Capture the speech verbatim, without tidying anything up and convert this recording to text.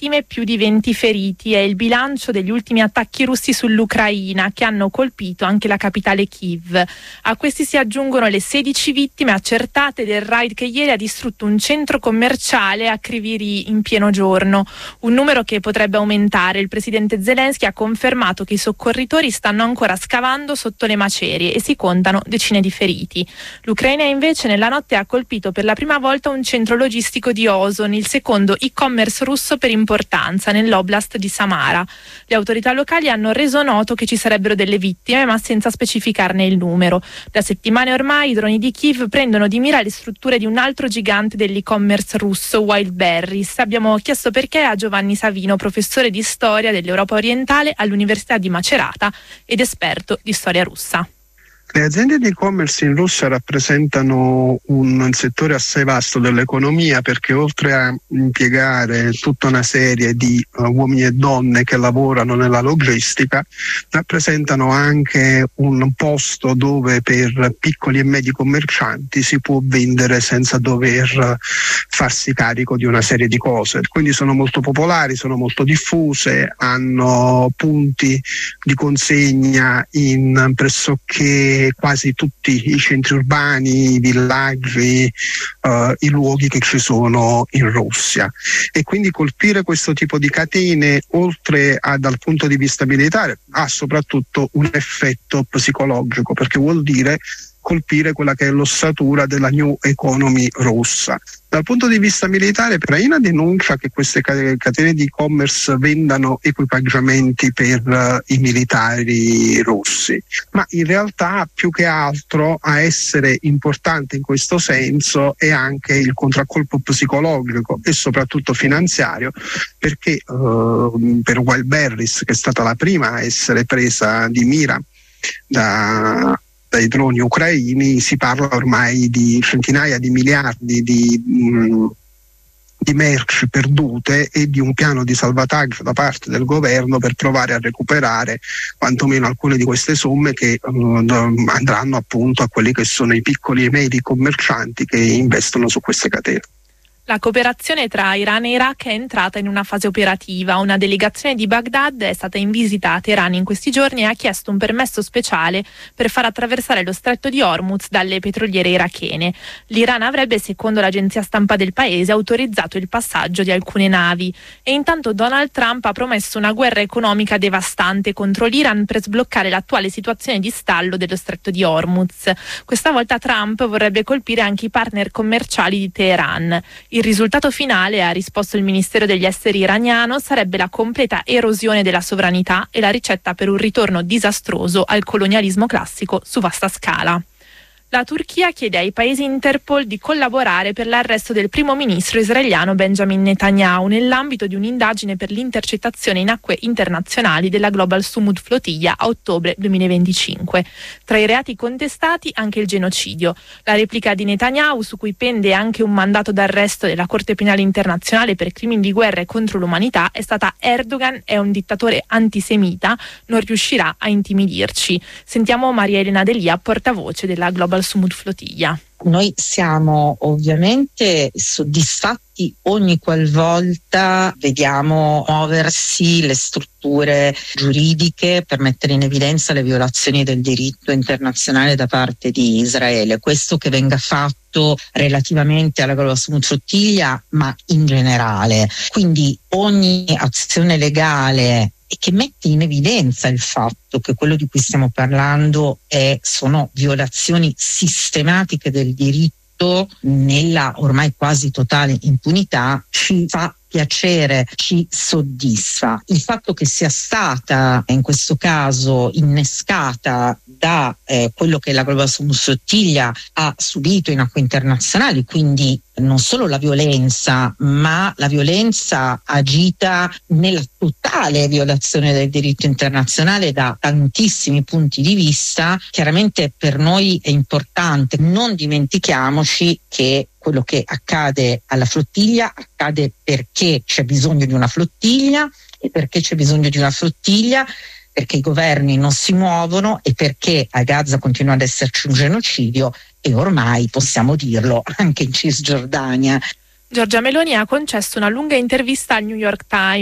vittime, più di venti feriti. È il bilancio degli ultimi attacchi russi sull'Ucraina, che hanno colpito anche la capitale Kiev. A questi si aggiungono le sedici vittime accertate del raid che ieri ha distrutto un centro commerciale a Kryvyi in pieno giorno, un numero che potrebbe aumentare. Il presidente Zelensky ha confermato che i soccorritori stanno ancora scavando sotto le macerie e si contano decine di feriti. L'Ucraina invece nella notte ha colpito per la prima volta un centro logistico di Ozon, il secondo e-commerce russo per importanza nell'oblast di Samara. Le autorità locali hanno reso noto che ci sarebbero delle vittime, ma senza specificarne il numero. Da settimane ormai i droni di Kiev prendono di mira le strutture di un altro gigante dell'e-commerce russo, Wildberries. Abbiamo chiesto perché a Giovanni Savino, professore di storia dell'Europa orientale all'Università di Macerata ed esperto di storia russa. Le aziende di e-commerce in Russia rappresentano un settore assai vasto dell'economia, perché oltre a impiegare tutta una serie di uh, uomini e donne che lavorano nella logistica, rappresentano anche un posto dove per piccoli e medi commercianti si può vendere senza dover farsi carico di una serie di cose. Quindi sono molto popolari, sono molto diffuse, hanno punti di consegna in pressoché quasi tutti i centri urbani, i villaggi, uh, i luoghi che ci sono in Russia. E quindi colpire questo tipo di catene, oltre a dal punto di vista militare, ha soprattutto un effetto psicologico, perché vuol dire colpire quella che è l'ossatura della new economy russa. Dal punto di vista militare, l'Ucraina denuncia che queste catene di e-commerce vendano equipaggiamenti per uh, i militari russi, ma in realtà più che altro a essere importante in questo senso è anche il contraccolpo psicologico e soprattutto finanziario, perché uh, per Wildberries, che è stata la prima a essere presa di mira da dai droni ucraini, si parla ormai di centinaia di miliardi di, mh, di merci perdute e di un piano di salvataggio da parte del governo per provare a recuperare quantomeno alcune di queste somme che uh, andranno appunto a quelli che sono i piccoli e medi commercianti che investono su queste catene. La cooperazione tra Iran e Iraq è entrata in una fase operativa. Una delegazione di Baghdad è stata in visita a Teheran in questi giorni e ha chiesto un permesso speciale per far attraversare lo stretto di Hormuz dalle petroliere irachene. L'Iran avrebbe, secondo l'agenzia stampa del paese, autorizzato il passaggio di alcune navi. E intanto Donald Trump ha promesso una guerra economica devastante contro l'Iran per sbloccare l'attuale situazione di stallo dello stretto di Hormuz. Questa volta Trump vorrebbe colpire anche i partner commerciali di Teheran. Il risultato finale, ha risposto il Ministero degli Esteri iraniano, sarebbe la completa erosione della sovranità e la ricetta per un ritorno disastroso al colonialismo classico su vasta scala. La Turchia chiede ai paesi Interpol di collaborare per l'arresto del primo ministro israeliano Benjamin Netanyahu nell'ambito di un'indagine per l'intercettazione in acque internazionali della Global Sumud Flotilla a ottobre duemilaventicinque. Tra i reati contestati anche il genocidio. La replica di Netanyahu, su cui pende anche un mandato d'arresto della Corte Penale Internazionale per crimini di guerra e contro l'umanità, è stata: Erdogan è un dittatore antisemita, non riuscirà a intimidirci. Sentiamo Maria Elena Delia, portavoce della Global Sumud Flotilla. Noi siamo ovviamente soddisfatti ogni qualvolta vediamo muoversi le strutture giuridiche per mettere in evidenza le violazioni del diritto internazionale da parte di Israele. Questo che venga fatto relativamente alla Global Sumud Flotilla, ma in generale. Quindi ogni azione legale e che mette in evidenza il fatto che quello di cui stiamo parlando è, sono violazioni sistematiche del diritto nella ormai quasi totale impunità, ci fa piacere, ci soddisfa. Il fatto che sia stata in questo caso innescata da eh, quello che la Global Sumud Flotilla ha subito in acque internazionali, quindi non solo la violenza, ma la violenza agita nella totale violazione del diritto internazionale da tantissimi punti di vista. Chiaramente per noi è importante, non dimentichiamoci che quello che accade alla flottiglia accade perché c'è bisogno di una flottiglia, e perché c'è bisogno di una flottiglia perché i governi non si muovono e perché a Gaza continua ad esserci un genocidio, e ormai possiamo dirlo anche in Cisgiordania. Giorgia Meloni ha concesso una lunga intervista al New York Times.